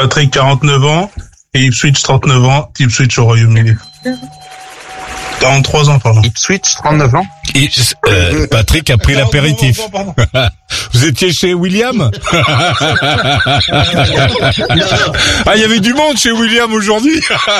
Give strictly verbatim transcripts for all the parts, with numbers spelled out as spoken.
Patrick, quarante-neuf ans, et Ipswich, trente-neuf ans, Ipswich au Royaume-Uni. quarante-trois ans, pardon. Ipswich, trente-neuf ans. Et, euh, Patrick a pris l'apéritif. Vous étiez chez William? Ah, il y avait du monde chez William aujourd'hui.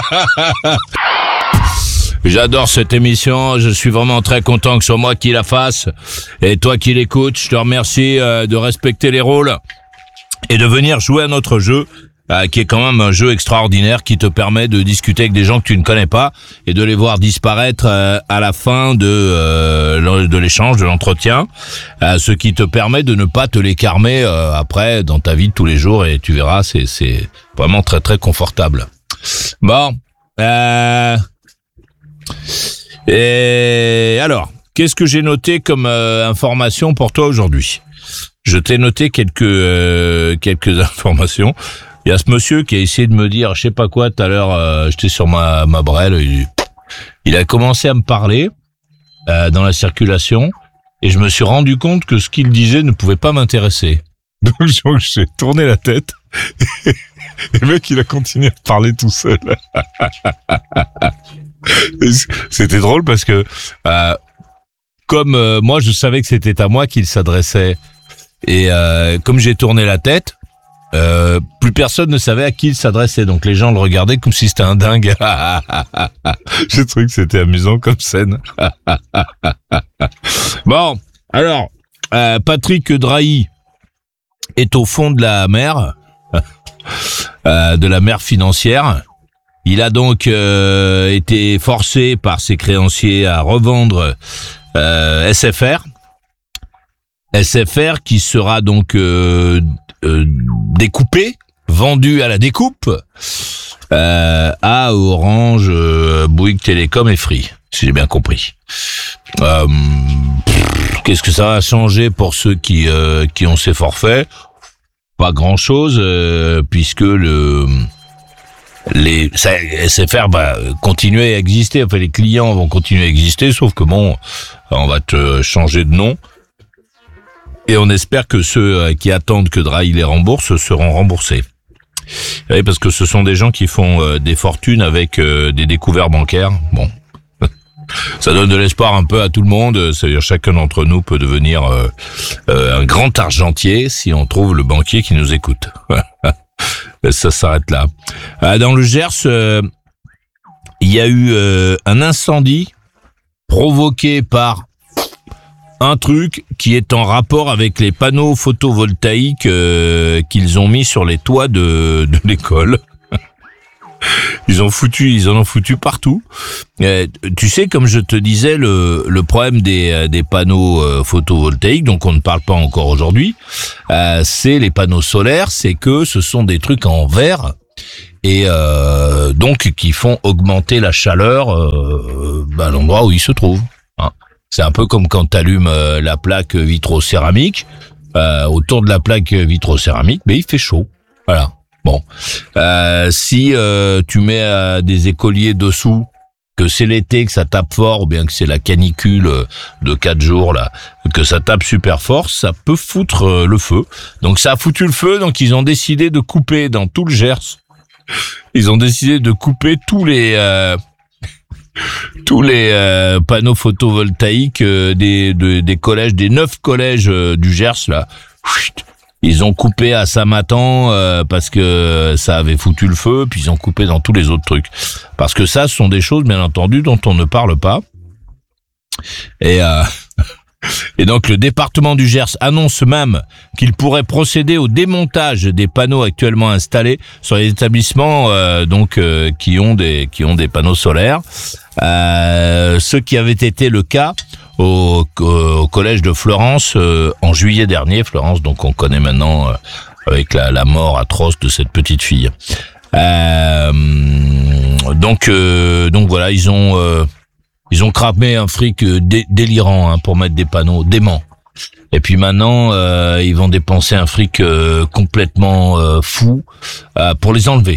J'adore cette émission, je suis vraiment très content que ce soit moi qui la fasse. Et toi qui l'écoutes, je te remercie euh, de respecter les rôles et de venir jouer à notre jeu, euh, qui est quand même un jeu extraordinaire qui te permet de discuter avec des gens que tu ne connais pas et de les voir disparaître euh, à la fin de euh, de l'échange, de l'entretien, euh, ce qui te permet de ne pas te les carmer euh, après dans ta vie de tous les jours, et tu verras, c'est c'est vraiment très très confortable. Bon, euh... Et alors, qu'est-ce que j'ai noté comme euh, information pour toi aujourd'hui? Je t'ai noté quelques euh, quelques informations. Il y a ce monsieur qui a essayé de me dire, je sais pas quoi, tout à l'heure, euh, j'étais sur ma ma brelle, il, il a commencé à me parler euh, dans la circulation, et je me suis rendu compte que ce qu'il disait ne pouvait pas m'intéresser. Donc j'ai tourné la tête, et le mec il a continué à parler tout seul. C'était drôle parce que euh, comme euh, moi je savais que c'était à moi qu'il s'adressait, et euh, comme j'ai tourné la tête, euh, plus personne ne savait à qui il s'adressait, donc les gens le regardaient comme si c'était un dingue. J'ai trouvé que c'était amusant comme scène. Bon, alors euh, Patrick Drahi est au fond de la mer, euh, de la mer financière. Il a donc euh, été forcé par ses créanciers à revendre euh, S F R. S F R qui sera donc euh, euh, découpé, vendu à la découpe euh, à Orange, euh, Bouygues Télécom et Free, si j'ai bien compris. Euh, pff, qu'est-ce que ça va changer pour ceux qui euh, qui ont ces forfaits? Pas grand-chose, euh, puisque le les ça, S F R va continuer à exister, enfin les clients vont continuer à exister, sauf que bon, on va te changer de nom, et on espère que ceux qui attendent que Drahi les rembourse seront remboursés. Oui, parce que ce sont des gens qui font euh, des fortunes avec euh, des découverts bancaires. Bon, ça donne de l'espoir un peu à tout le monde. C'est-à-dire chacun d'entre nous peut devenir euh, euh, un grand argentier si on trouve le banquier qui nous écoute. Ça s'arrête là. Dans le Gers, euh, il y a eu euh, un incendie provoqué par un truc qui est en rapport avec les panneaux photovoltaïques euh, qu'ils ont mis sur les toits de, de l'école. Ils ont foutu, ils en ont foutu partout. Euh, tu sais, comme je te disais, le, le problème des, des panneaux euh, photovoltaïques, donc on ne parle pas encore aujourd'hui, euh, c'est les panneaux solaires, c'est que ce sont des trucs en verre, et euh, donc qui font augmenter la chaleur euh, bah, à l'endroit où ils se trouvent. Hein. C'est un peu comme quand tu allumes euh, la plaque vitrocéramique, euh, autour de la plaque vitrocéramique, mais il fait chaud. Voilà. Bon, euh, si euh, tu mets euh, des écoliers dessous, que c'est l'été, que ça tape fort, ou bien que c'est la canicule de quatre jours là, que ça tape super fort, ça peut foutre euh, le feu. Donc ça a foutu le feu, donc ils ont décidé de couper dans tout le Gers. Ils ont décidé de couper tous les euh, tous les euh, panneaux photovoltaïques euh, des de, des collèges, des neuf collèges euh, du Gers là. Chut. Ils ont coupé à Samatan euh, parce que ça avait foutu le feu, puis ils ont coupé dans tous les autres trucs. Parce que ça, ce sont des choses, bien entendu, dont on ne parle pas. Et, euh, et donc, le département du Gers annonce même qu'il pourrait procéder au démontage des panneaux actuellement installés sur les établissements euh, donc euh, qui ont des qui ont des panneaux solaires. Euh, ce qui avait été le cas au, au collège de Florence euh, en juillet dernier. Florence, donc on connaît maintenant euh, avec la, la mort atroce de cette petite fille. Euh, donc euh, donc voilà, ils ont euh, ils ont cramé un fric dé, délirant hein, pour mettre des panneaux déments. Et puis maintenant, euh, ils vont dépenser un fric euh, complètement euh, fou euh, pour les enlever.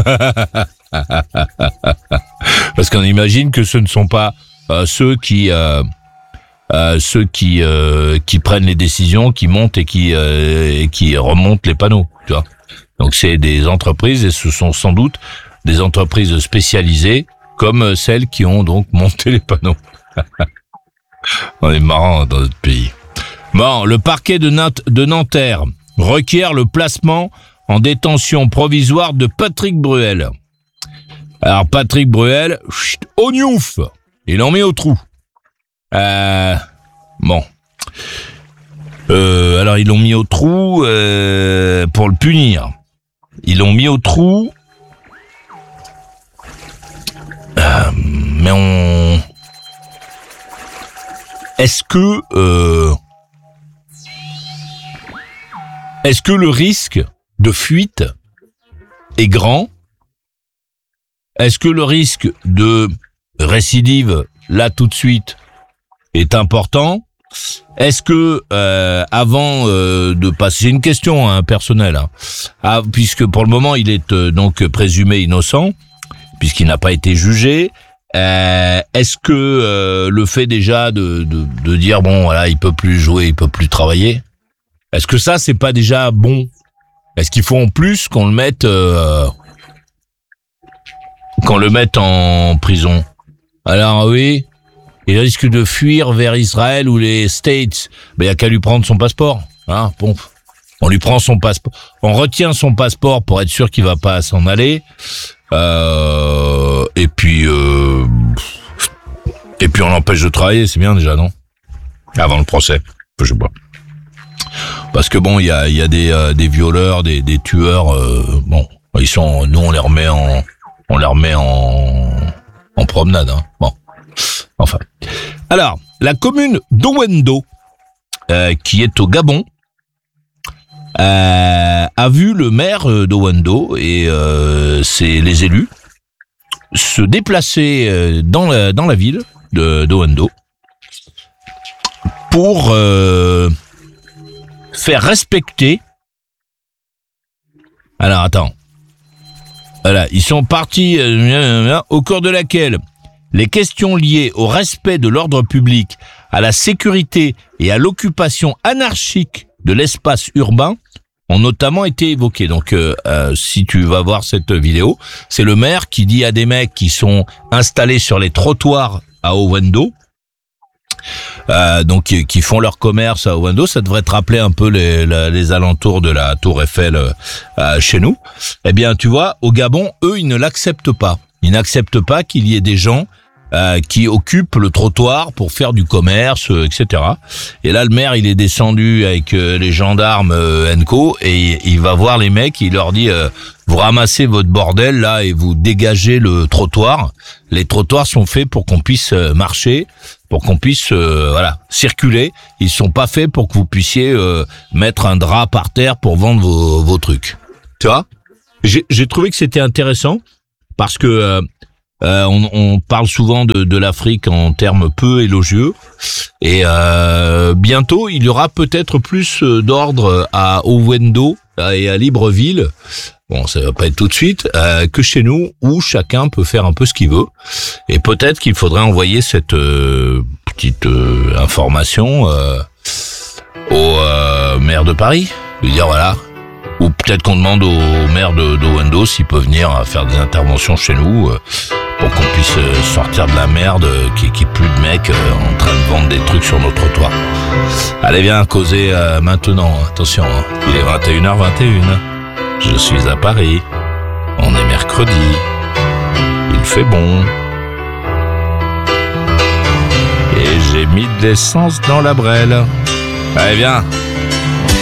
Parce qu'on imagine que ce ne sont pas euh, ceux qui euh, euh, ceux qui euh, qui prennent les décisions, qui montent et qui euh, et qui remontent les panneaux, tu vois. Donc c'est des entreprises, et ce sont sans doute des entreprises spécialisées, comme celles qui ont donc monté les panneaux. On est marrant dans notre pays. Bon, le parquet de, Nant- de Nanterre requiert le placement en détention provisoire de Patrick Bruel. Alors Patrick Bruel, chut, ognouf, il en met au trou. Euh, bon. Euh, alors ils l'ont mis au trou euh, pour le punir. Ils l'ont mis au trou. Euh, mais on... Est-ce que... Euh, est-ce que le risque de fuite est grand? Est-ce que le risque de récidive, là tout de suite, est important? Est-ce que, euh, avant euh, de passer... C'est une question hein, personnelle, hein, ah, puisque pour le moment, il est euh, donc présumé innocent, puisqu'il n'a pas été jugé. Euh, est-ce que euh, le fait déjà de, de, de dire, bon, voilà, il peut plus jouer, il peut plus travailler, est-ce que ça, c'est pas déjà bon? Est-ce qu'il faut en plus qu'on le mette... Euh, qu'on le mette en prison? Alors oui, il risque de fuir vers Israël ou les States. Ben, il n'y a qu'à lui prendre son passeport. Hein, bon, on lui prend son passeport. On retient son passeport pour être sûr qu'il va pas s'en aller. Euh, et puis, euh, et puis on l'empêche de travailler, c'est bien déjà, non? Avant le procès, je sais pas. Parce que bon, il y a, il y a des, euh, des violeurs, des, des tueurs. Euh, bon, ils sont, nous on les remet en, on les remet en, en promenade. Hein. Bon, enfin. Alors, la commune d'Owendo, euh, qui est au Gabon, euh, a vu le maire d'Owendo et euh, c'est les élus se déplacer dans la, dans la ville de d'Owendo pour euh, faire respecter. Alors attends. Voilà, ils sont partis euh, au cours de laquelle les questions liées au respect de l'ordre public, à la sécurité et à l'occupation anarchique de l'espace urbain ont notamment été évoquées. Donc, euh, euh, si tu vas voir cette vidéo, c'est le maire qui dit à des mecs qui sont installés sur les trottoirs à Owendo, euh, donc qui, qui font leur commerce à Owendo, ça devrait te rappeler un peu les, les, les alentours de la Tour Eiffel euh, chez nous. Eh bien, tu vois, au Gabon, eux, ils ne l'acceptent pas. Ils n'acceptent pas qu'il y ait des gens Euh, qui occupent le trottoir pour faire du commerce, euh, et cetera. Et là, le maire, il est descendu avec euh, les gendarmes euh, Enco et il va voir les mecs, il leur dit euh, vous ramassez votre bordel là et vous dégagez le trottoir. Les trottoirs sont faits pour qu'on puisse euh, marcher, pour qu'on puisse euh, voilà circuler. Ils sont pas faits pour que vous puissiez euh, mettre un drap par terre pour vendre vos, vos trucs. Tu vois ? J'ai, j'ai trouvé que c'était intéressant parce que euh, Euh, on, on parle souvent de, de l'Afrique en termes peu élogieux et euh, bientôt il y aura peut-être plus d'ordre à Owendo et à Libreville, bon ça va pas être tout de suite, euh, que chez nous où chacun peut faire un peu ce qu'il veut et peut-être qu'il faudrait envoyer cette euh, petite euh, information euh, au euh, maire de Paris, lui dire voilà. Ou peut-être qu'on demande au maire de d'Owendo s'il peut venir faire des interventions chez nous euh, pour qu'on puisse euh, sortir de la merde, euh, qu'il n'y ait plus de mecs euh, en train de vendre des trucs sur nos trottoirs. Allez, viens causer euh, maintenant. Attention, hein. Il est vingt et une heures vingt et une. Je suis à Paris. On est mercredi. Il fait bon. Et j'ai mis de l'essence dans la brêle. Allez, viens.